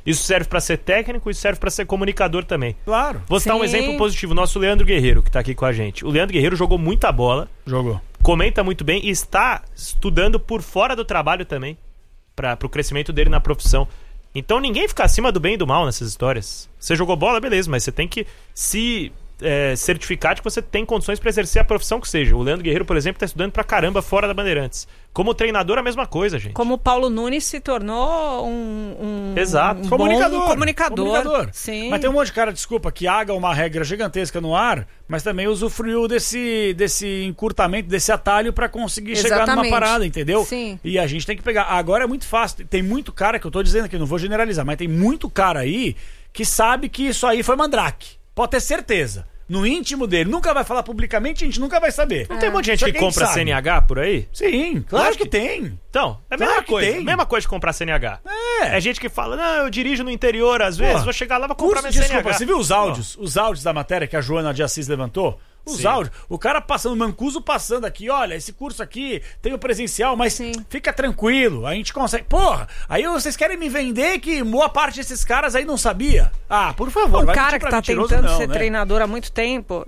Isso serve pra ser técnico, isso serve pra ser comunicador também. Claro. Vou citar um exemplo positivo. Nosso Leandro Guerreiro, que tá aqui com a gente. O Leandro Guerreiro jogou muita bola. Jogou. Comenta muito bem e está estudando por fora do trabalho também, pro crescimento dele na profissão. Então ninguém fica acima do bem e do mal nessas histórias. Você jogou bola, beleza, mas você tem que se certificar de que você tem condições para exercer a profissão que seja. O Leandro Guerreiro, por exemplo, está estudando pra caramba fora da Bandeirantes. Como treinador, a mesma coisa, gente. Como o Paulo Nunes se tornou Exato. um Comunicador. Sim. Mas tem um monte de cara, desculpa, que aga uma regra gigantesca no ar, mas também usufruiu desse encurtamento, desse atalho pra conseguir chegar numa parada, entendeu? Sim. E a gente tem que pegar. Agora é muito fácil. Tem muito cara, que eu tô dizendo aqui, não vou generalizar, mas tem muito cara aí que sabe que isso aí foi mandrake. Pode ter certeza. No íntimo dele. Nunca vai falar publicamente, a gente nunca vai saber. Não tem um monte de gente que compra CNH por aí? Sim, claro que tem. Então, é a mesma coisa. Mesma coisa de comprar CNH. É gente que fala, não, eu dirijo no interior às vezes, vou chegar lá, vou comprar minha CNH. Você viu os áudios da matéria que a Joana de Assis levantou? Os áudios, o cara passando, o Mancuso passando aqui, olha, esse curso aqui tem o presencial, mas fica tranquilo, a gente consegue. Porra, aí vocês querem me vender que boa parte desses caras aí não sabia? Ah, por favor. Um cara que tá tentando ser treinador há muito tempo,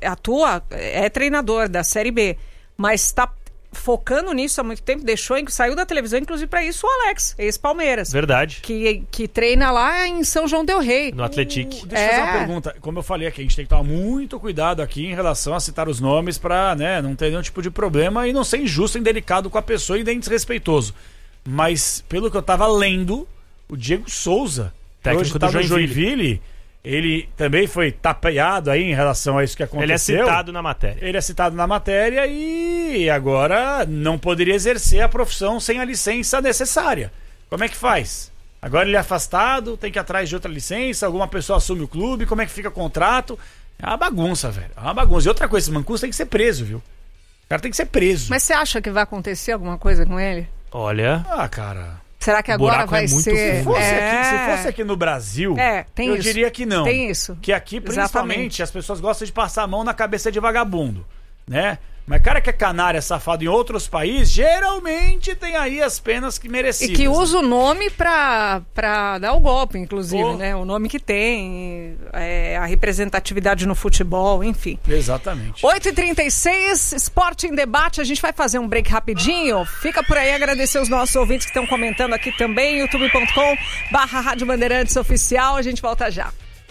é treinador da Série B, mas tá focando nisso há muito tempo, saiu da televisão, inclusive pra isso, o Alex, ex-Palmeiras. Verdade. Que treina lá em São João del Rei. No Atlético. Deixa eu fazer uma pergunta. Como eu falei aqui, a gente tem que tomar muito cuidado aqui em relação a citar os nomes pra, não ter nenhum tipo de problema e não ser injusto, indelicado com a pessoa e nem desrespeitoso. Mas, pelo que eu tava lendo, o Diego Souza, técnico do Joinville, ele também foi tapeado aí em relação a isso que aconteceu. Ele é citado na matéria. E agora não poderia exercer a profissão sem a licença necessária. Como é que faz? Agora ele é afastado, tem que ir atrás de outra licença, alguma pessoa assume o clube, como é que fica o contrato? É uma bagunça, velho. É uma bagunça. E outra coisa, esse Mancuso tem que ser preso, viu? O cara tem que ser preso. Mas você acha que vai acontecer alguma coisa com ele? Olha... cara... Será que agora vai ser... Se fosse aqui no Brasil, eu diria que não. Tem isso. Que aqui, principalmente, as pessoas gostam de passar a mão na cabeça de vagabundo, né? Mas cara que é canária, safado em outros países, geralmente tem aí as penas que merecidas. E que usa o nome pra dar o golpe, inclusive, né? O nome que tem, a representatividade no futebol, enfim. Exatamente. 8h36, Esporte em Debate. A gente vai fazer um break rapidinho. Fica por aí, agradecer os nossos ouvintes que estão comentando aqui também, youtube.com/Rádio Bandeirantes Oficial. A gente volta já.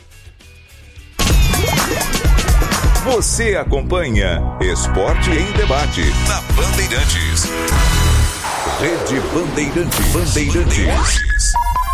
Você acompanha Esporte em Debate na Bandeirantes. Rede Bandeirantes.